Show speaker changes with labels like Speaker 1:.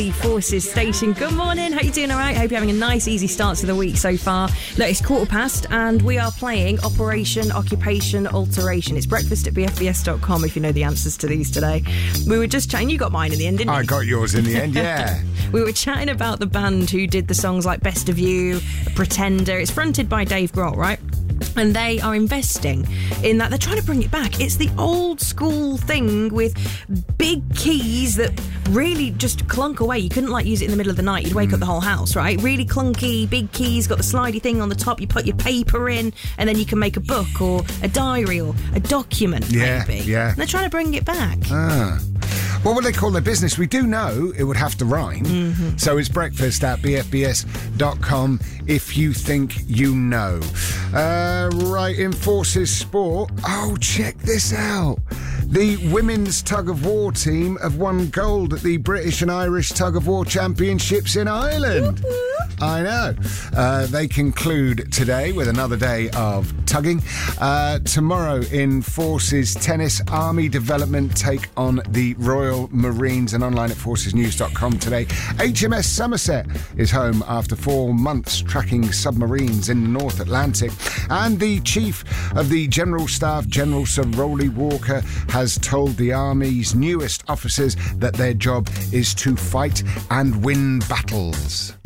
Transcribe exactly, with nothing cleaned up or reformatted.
Speaker 1: Forces Station. Good morning. How you doing? All right. Hope you're having a nice, easy start to the week so far. Look, it's quarter past, and we are playing Operation Occupation Alteration. It's breakfast at b f b s dot com. If you know the answers to these today, we were just chatting. You got mine in the end, didn't you?
Speaker 2: I got yours in the end. Yeah.
Speaker 1: We were chatting about the band who did the songs like "Best of You," "Pretender." It's fronted by Dave Grohl, right? And they are investing in that. They're trying to bring it back. It's the old school thing with big keys that really just clunk away. You couldn't like use it in the middle of the night. You'd wake mm. up the whole house, right? Really clunky, big keys, got the slidey thing on the top. You put your paper in and then you can make a book or a diary or a document,
Speaker 2: yeah,
Speaker 1: maybe.
Speaker 2: Yeah.
Speaker 1: And they're trying to bring it back.
Speaker 2: Ah. What would they call their business? We do know it would have to rhyme.
Speaker 1: Mm-hmm.
Speaker 2: So it's breakfast at b f b s dot com if you think you know. Uh, right, in Forces Sport. Oh, check this out. The women's tug-of-war team have won gold at the British and Irish Tug-of-War Championships in Ireland.
Speaker 1: Mm-hmm.
Speaker 2: I know. Uh, they conclude today with another day of tugging. Uh, tomorrow in Forces Tennis, Army Development take on the Royal Marines, and online at forces news dot com today. H M S Somerset is home after four months tracking submarines in the North Atlantic. And the Chief of the General Staff, General Sir Rowley Walker, has told the Army's newest officers that their job is to fight and win battles.